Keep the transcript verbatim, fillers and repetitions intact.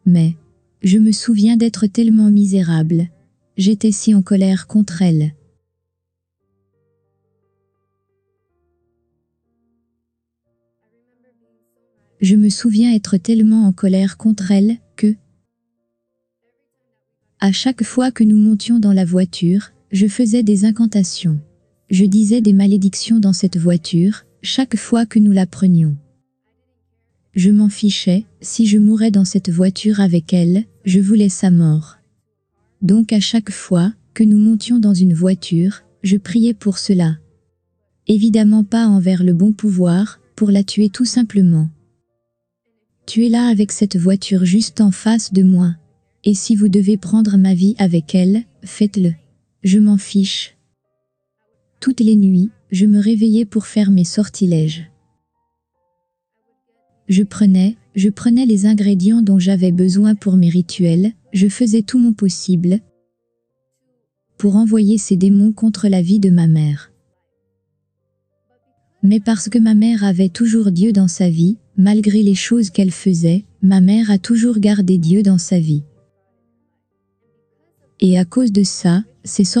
Mais, je me souviens d'être tellement misérable. J'étais si en colère contre elle. Je me souviens être tellement en colère contre elle, que, à chaque fois que nous montions dans la voiture, je faisais des incantations. Je disais des malédictions dans cette voiture, chaque fois que nous la prenions. Je m'en fichais, si je mourais dans cette voiture avec elle, je voulais sa mort. Donc à chaque fois que nous montions dans une voiture, je priais pour cela. Évidemment pas envers le bon pouvoir, pour la tuer tout simplement. Tu es là avec cette voiture juste en face de moi. Et si vous devez prendre ma vie avec elle, faites-le. Je m'en fiche. Toutes les nuits, je me réveillais pour faire mes sortilèges. Je prenais, je prenais les ingrédients dont j'avais besoin pour mes rituels, je faisais tout mon possible pour envoyer ces démons contre la vie de ma mère. Mais parce que ma mère avait toujours Dieu dans sa vie, malgré les choses qu'elle faisait, ma mère a toujours gardé Dieu dans sa vie. Et à cause de ça, ces